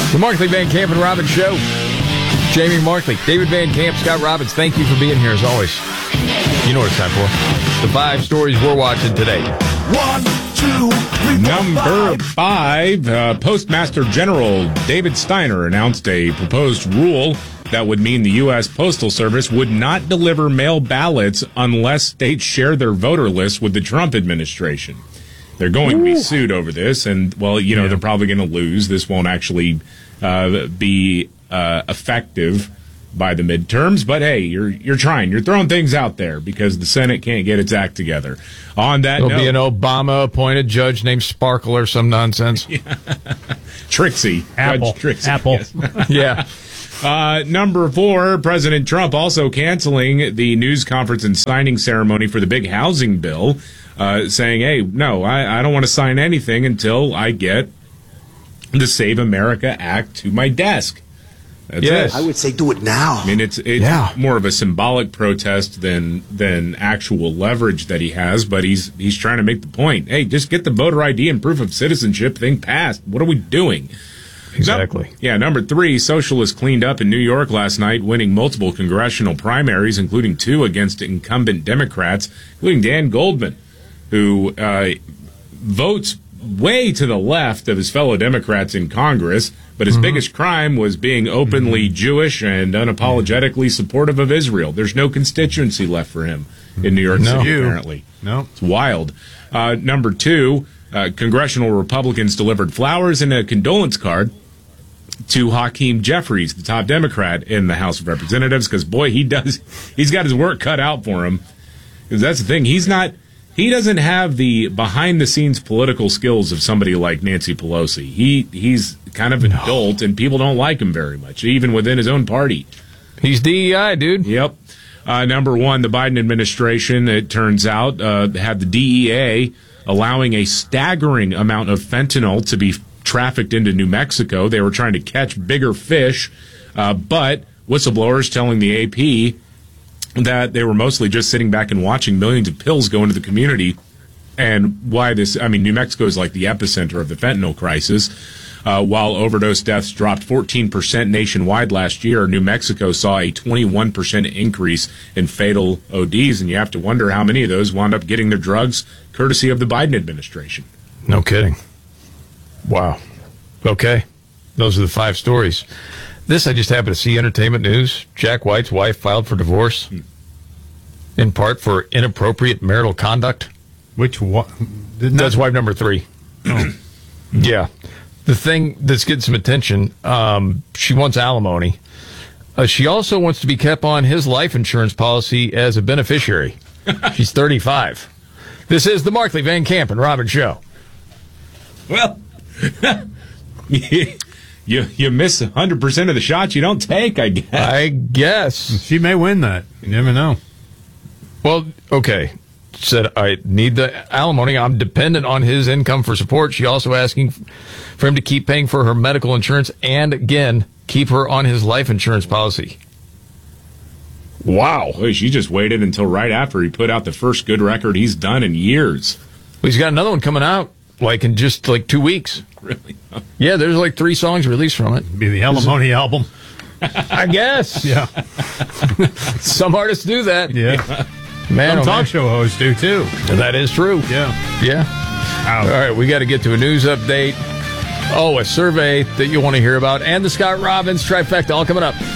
The Markley, Van Camp, and Robbins Show. Jamie Markley, David Van Camp, Scott Robbins, thank you for being here as always. You know what it's time for. The 5 stories we're watching today. 1, 2, 3, 4, Number 5, Postmaster General David Steiner announced a proposed rule that would mean the U.S. Postal Service would not deliver mail ballots unless states share their voter lists with the Trump administration. They're going to be sued over this, and, well, they're probably going to lose. This won't actually be effective by the midterms, but hey, you're trying. You're throwing things out there because the Senate can't get its act together. On that There'll note, be an Obama-appointed judge named Sparkle or some nonsense. Trixie. Apple. Judge Trixie. Apple. Yes. Yeah. Number 4, President Trump also canceling the news conference and signing ceremony for the big housing bill, saying, hey, no, I don't want to sign anything until I get the Save America Act to my desk. That's it. I would say do it now. I mean, it's more of a symbolic protest than actual leverage that he has, but he's trying to make the point. Hey, just get the voter ID and proof of citizenship thing passed. What are we doing? Exactly. Number 3, socialists cleaned up in New York last night, winning multiple congressional primaries, including 2 against incumbent Democrats, including Dan Goldman, who votes way to the left of his fellow Democrats in Congress, but his biggest crime was being openly Jewish and unapologetically supportive of Israel. There's no constituency left for him in New York City, apparently. No. It's wild. Number 2, congressional Republicans delivered flowers and a condolence card to Hakeem Jeffries, the top Democrat in the House of Representatives, because, boy, he's got his work cut out for him. Because that's the thing. He doesn't have the behind-the-scenes political skills of somebody like Nancy Pelosi. He's kind of an adult, and people don't like him very much, even within his own party. He's DEI, dude. Yep. Number 1, the Biden administration, it turns out, had the DEA allowing a staggering amount of fentanyl to be trafficked into New Mexico. They were trying to catch bigger fish, but whistleblowers telling the AP that they were mostly just sitting back and watching millions of pills go into the community. And why this, New Mexico is like the epicenter of the fentanyl crisis. While overdose deaths dropped 14% nationwide last year, New Mexico saw a 21% increase in fatal ODs. And you have to wonder how many of those wound up getting their drugs courtesy of the Biden administration. No kidding. Wow. Okay. Those are the 5 stories. This I just happened to see, entertainment news. Jack White's wife filed for divorce, in part for inappropriate marital conduct. Which one? That's wife number 3. Oh. Yeah. The thing that's getting some attention, she wants alimony. She also wants to be kept on his life insurance policy as a beneficiary. She's 35. This is the Markley, Van Camp, and Robbins Show. Well, you miss 100% of the shots you don't take, I guess. I guess. She may win that. You never know. Well, okay. Said, I need the alimony. I'm dependent on his income for support. She also asking for him to keep paying for her medical insurance and, again, keep her on his life insurance policy. Wow. Boy, she just waited until right after he put out the first good record he's done in years. Well, he's got another one coming out, in just 2 weeks. Really? Yeah, there's 3 songs released from it. Be the alimony album. I guess. Yeah. Some artists do that. Yeah. Man, some talk show hosts do, too. That is true. Yeah. Yeah. All right, we got to get to a news update. Oh, a survey that you want to hear about. And the Scott Robbins trifecta all coming up.